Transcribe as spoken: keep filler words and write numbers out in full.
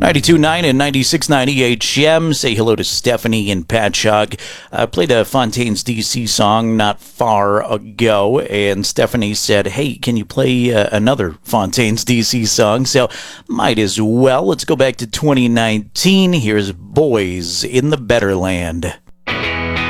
ninety-two point nine and ninety-six point nine E H M. Say hello to Stephanie and Patchogue. I played a Fontaines D C song not far ago, and Stephanie said, hey, can you play uh, another Fontaines D C song? So might as well. Let's go back to twenty nineteen. Here's Boys in the Better Land.